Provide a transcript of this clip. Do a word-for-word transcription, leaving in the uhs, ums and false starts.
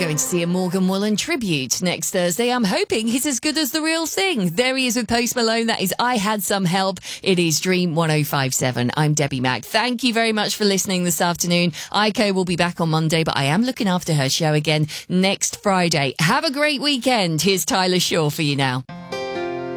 going to see a Morgan Wallen tribute next Thursday. I'm hoping he's as good as the real thing. There he is with Post Malone. That is I Had Some Help. It is Dream one oh five seven. I'm Debbie Mack. Thank you very much for listening this afternoon. Aiko will be back on Monday, but I am looking after her show again next Friday. Have a great weekend. Here's Tyler Shaw for you now.